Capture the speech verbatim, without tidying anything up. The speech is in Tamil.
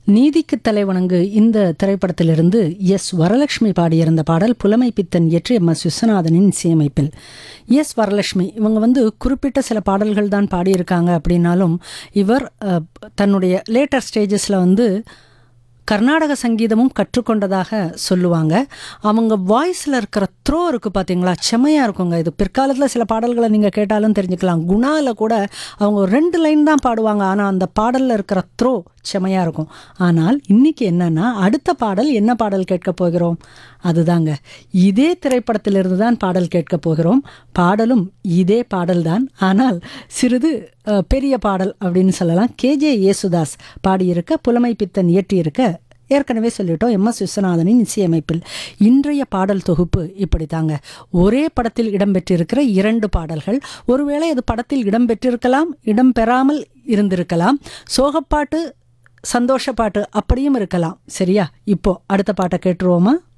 நீதிக்கு தலைவணங்கு இந்த திரைப்படத்திலிருந்து எஸ் வரலட்சுமி பாடியிருந்த பாடல் புலமை பித்தன் இயற்றி எம் எஸ் விஸ்வநாதனின் இசையமைப்பில். எஸ் வரலட்சுமி இவங்க வந்து குறிப்பிட்ட சில பாடல்கள் தான் பாடியிருக்காங்க அப்படின்னாலும் இவர் அஹ், தன்னுடைய லேட்டர் ஸ்டேஜஸில் வந்து கர்நாடக சங்கீதமும் கற்றுக்கொண்டதாக சொல்லுவாங்க. அவங்க வாய்ஸில் இருக்கிற த்ரோ இருக்குது பார்த்தீங்களா, செமையாக இருக்குங்க. இது பிற்காலத்தில் சில பாடல்களை நீங்கள் கேட்டாலும் தெரிஞ்சுக்கலாம். குணாவில் கூட அவங்க ஒரு ரெண்டு லைன் தான் பாடுவாங்க, ஆனால் அந்த பாடலில் இருக்கிற த்ரோ செமையாக இருக்கும். ஆனால் இன்றைக்கி என்னென்னா அடுத்த பாடல் என்ன பாடல் கேட்க போகிறோம், அதுதாங்க இதே திரைப்படத்திலிருந்து தான் பாடல் கேட்க போகிறோம். பாடலும் இதே பாடல்தான், ஆனால் சிறிது அஹ், பெரிய பாடல் அப்படின்னு சொல்லலாம். கேஜே யேசுதாஸ் பாடியிருக்க, புலமை பித்தன் இயற்றியிருக்க, ஏற்கனவே சொல்லிட்டோம் எம் எஸ் விஸ்வநாதனின் இசையமைப்பில். இன்றைய பாடல் தொகுப்பு இப்படி தாங்க. ஒரே படத்தில் இடம்பெற்றிருக்கிற இரண்டு பாடல்கள். ஒருவேளை அது படத்தில் இடம்பெற்றிருக்கலாம், இடம்பெறாமல் இருந்திருக்கலாம். சோகப்பாட்டு, சந்தோஷ பாட்டு அப்படியும் இருக்கலாம். சரியா? இப்போ அடுத்த பாட்டை கேட்டுருவோமா?